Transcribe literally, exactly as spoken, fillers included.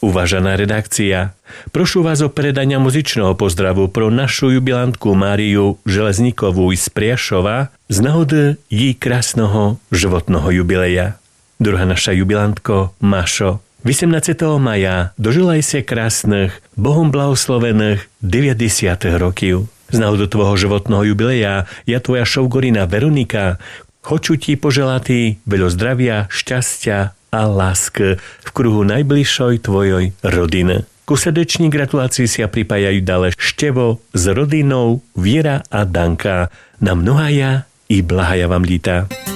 Uvažaná redakcia. Prošu vás o predania muzičného pozdravu pro našu jubilantku Máriu Železníkovú z Priašova z nahody jej krásneho životného jubileja. Druhá naša jubilantko Mašo. osemnásteho maja dožila si krásnych, Bohom blahoslovených deväťdesiat rokov. Z náhodu tvojho životného jubileja ja tvoja šovgorina Veronika hoču ti poželati veľa zdravia, šťastia a lásky v kruhu najbližšej tvojej rodiny. Ku srdečnej gratulácii sa pripájajú ďalej Števo s rodinou Viera a Danka. Na mnohaja i blahaja vám líta.